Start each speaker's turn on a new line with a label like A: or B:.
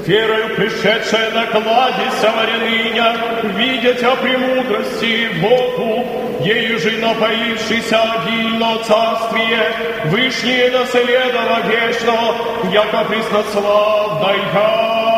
A: верою пришедшая на кладезь аваряныня, видя тебя премудрости Богу, ею же напоившийся обильно царствие, вышнее наследова вечного, яко преснославная.